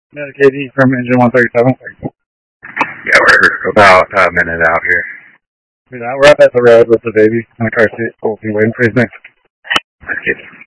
KD from Engine 137. Yeah, we're about a minute out here. We're up at the road with the baby in the car seat. We'll be waiting for his next.